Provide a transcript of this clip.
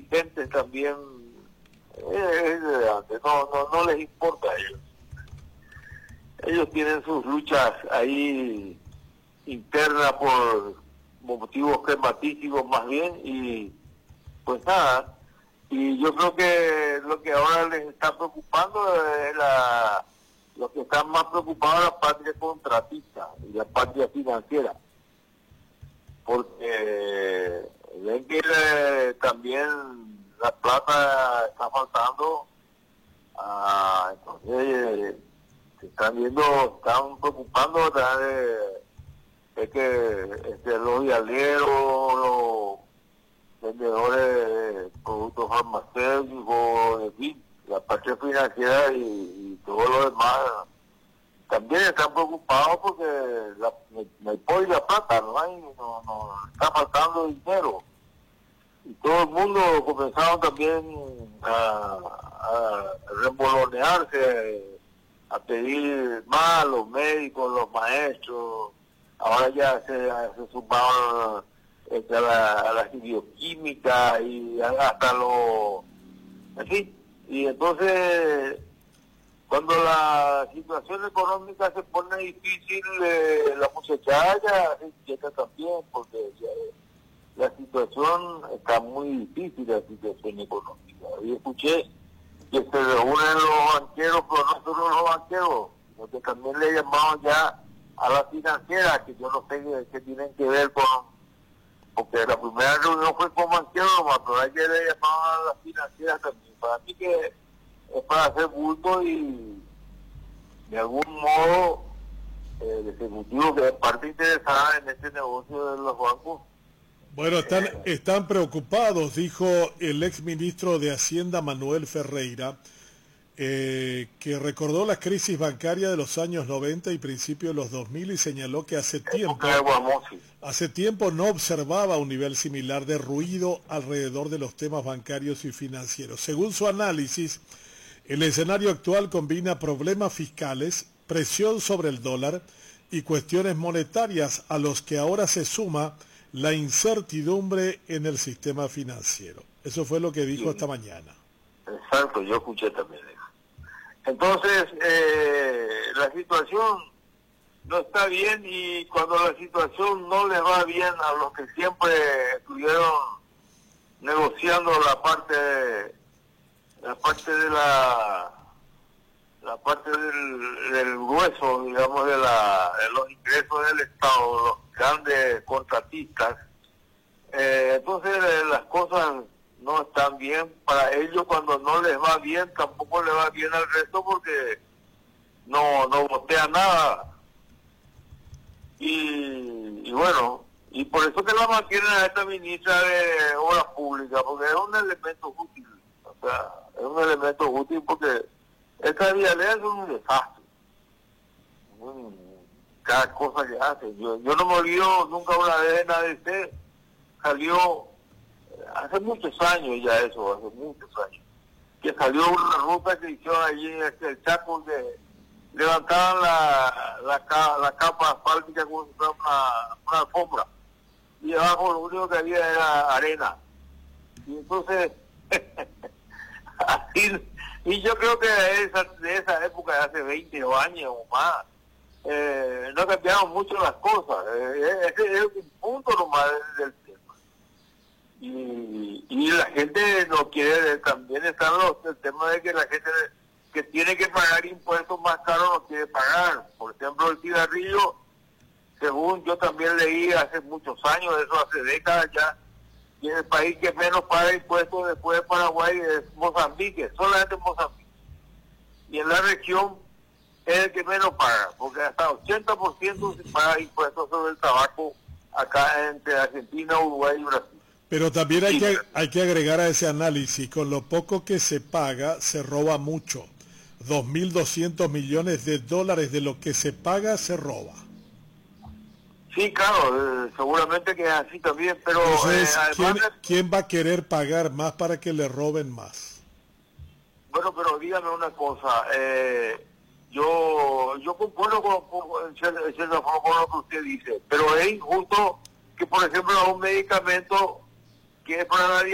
dirigentes también es de antes, no les importa a ellos. Ellos tienen sus luchas ahí internas por motivos climatísicos más bien, y pues nada. Y yo creo que lo que ahora les está preocupando es lo que están más preocupados es la parte contratista y la parte financiera, porque ven que también la plata está faltando, entonces se están preocupando de que los vialeros, los vendedores de productos farmacéuticos, en fin, la parte financiera y todo lo demás también están preocupados porque no hay pollo y la plata, no está faltando dinero. Y todo el mundo comenzaron también a remolonearse, a pedir más, los médicos, los maestros. Ahora ya se sumaron a la bioquímica y hasta en fin. Y entonces, cuando la situación económica se pone difícil, la muchachada ya se inquieta también, porque la situación está muy difícil, la situación económica. Yo escuché que se reúnen los banqueros, pero no solo los banqueros, sino que también le llamaban ya a las financieras, que yo no sé qué tienen que ver porque la primera reunión fue con banqueros, pero ayer le llamaban a las financieras también. Para mí que es para hacer bulto y de algún modo el ejecutivo, que es parte interesada en este negocio de los bancos. Bueno, están preocupados, dijo el exministro de Hacienda Manuel Ferreira, que recordó la crisis bancaria de los años 90 y principios de los 2000 y señaló que hace tiempo no observaba un nivel similar de ruido alrededor de los temas bancarios y financieros. Según su análisis, el escenario actual combina problemas fiscales, presión sobre el dólar y cuestiones monetarias, a los que ahora se suma la incertidumbre en el sistema financiero. Eso fue lo que dijo esta mañana. Exacto, yo escuché también eso. Entonces, la situación no está bien, y cuando la situación no le va bien a los que siempre estuvieron negociando la parte del grueso, digamos, de los ingresos del Estado, los grandes contratistas, entonces las cosas no están bien para ellos. Cuando no les va bien, tampoco les va bien al resto, porque no botea nada. Y bueno, y por eso que la mantienen a esta ministra de Obras Públicas, porque es un elemento útil. O sea, es un elemento útil, porque esta vialidad es un desastre. Cada cosa que hace. Yo no me olvido nunca una vez en ADC, salió hace muchos años ya eso, hace muchos años, que salió una ruta que hicieron allí en el Chaco, que levantaban la capa asfáltica como si fuera una alfombra, y abajo lo único que había era arena. Y entonces, así, y yo creo que de esa época, de hace 20 años o más, no cambiaron mucho las cosas. Ese es un punto nomás del tema. Y la gente no quiere, también está el tema de que la gente que tiene que pagar impuestos más caros no quiere pagar. Por ejemplo, el cigarrillo, según yo también leí hace muchos años, eso hace décadas ya, y el país que menos paga impuestos después de Paraguay es Mozambique, solamente Mozambique. Y en la región es el que menos paga, porque hasta 80% se paga impuestos sobre el tabaco acá entre Argentina, Uruguay y Brasil. Pero también hay que agregar a ese análisis, con lo poco que se paga, se roba mucho. 2.200 millones de dólares de lo que se paga se roba. Sí, claro, seguramente que es así también, pero... Entonces, ¿quién va a querer pagar más para que le roben más? Bueno, pero dígame una cosa, yo concuerdo con cierta forma con lo que usted dice, pero es injusto que, por ejemplo, a un medicamento que es para la